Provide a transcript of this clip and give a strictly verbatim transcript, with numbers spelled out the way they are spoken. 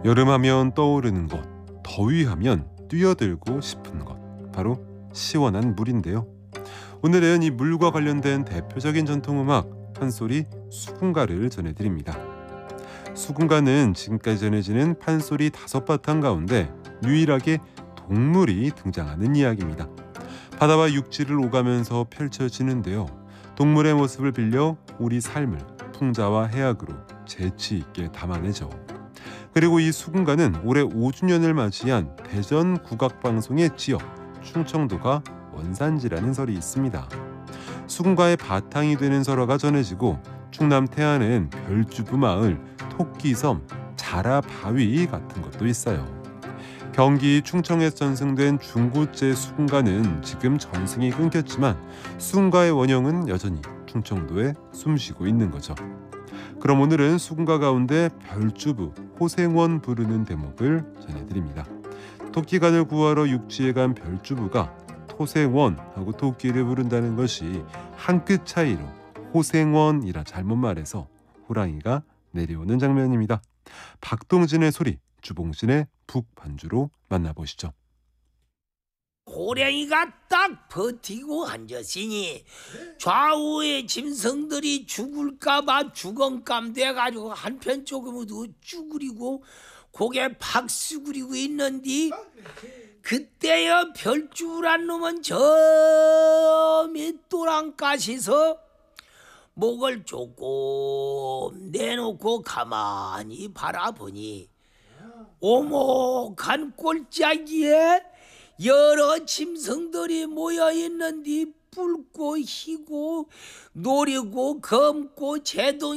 여름하면 떠오르는 것, 더위하면 뛰어들고 싶은 것, 바로 시원한 물인데요. 오늘은 이 물과 관련된 대표적인 전통음악 판소리 수군가를 전해드립니다. 수군가는 지금까지 전해지는 판소리 다섯 바탕 가운데 유일하게 동물이 등장하는 이야기입니다. 바다와 육지를 오가면서 펼쳐지는데요. 동물의 모습을 빌려 우리 삶을 풍자와 해악으로 재치 있게 담아내죠. 그리고 이 수군가는 올해 오 주년을 맞이한 대전 국악방송의 지역 충청도가 원산지라는 설이 있습니다. 수군가의 바탕이 되는 설화가 전해지고 충남 태안엔 별주부 마을, 토끼섬, 자라바위 같은 것도 있어요. 경기 충청에서 전승된 중고제 수군가는 지금 전승이 끊겼지만 수군가의 원형은 여전히 충청도에 숨쉬고 있는 거죠. 그럼 오늘은 수군가 가운데 별주부 호생원 부르는 대목을 전해드립니다. 토끼간을 구하러 육지에 간 별주부가 토생원하고 토끼를 부른다는 것이 한 끗 차이로 호생원이라 잘못 말해서 호랑이가 내려오는 장면입니다. 박동진의 소리, 주봉진의 북반주로 만나보시죠. 호랭이가 딱 버티고 앉았으니 좌우의 짐승들이 죽을까봐 주걱감 돼가지고 한편 쪽으로 쭈그리고 고개 팍 수그리고 있는디 그때여 별주란 놈은 저 밑도랑가시서 목을 조금 내놓고 가만히 바라보니 오목한 꼴짜기에 여러 짐승들이 모여있는디 붉고 희고 노리고 검고 제동